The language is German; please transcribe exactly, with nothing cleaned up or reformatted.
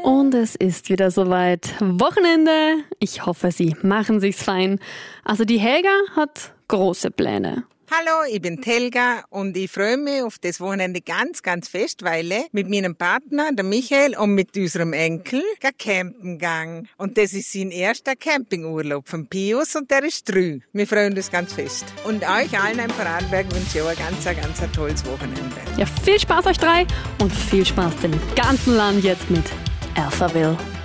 Und es ist wieder soweit. Wochenende. Ich hoffe, Sie machen sich's fein. Also die Helga hat große Pläne. Hallo, ich bin Helga und ich freue mich auf das Wochenende ganz, ganz fest, weil ich mit meinem Partner, der Michael, und mit unserem Enkel campen gegangen. Und das ist sein erster Campingurlaub von Pius und der ist drei. Wir freuen uns ganz fest. Und euch allen im Vorarlberg wünsche ich auch ein ganz, ganz ein tolles Wochenende. Ja, viel Spaß euch drei und viel Spaß dem ganzen Land jetzt mit Alphaville.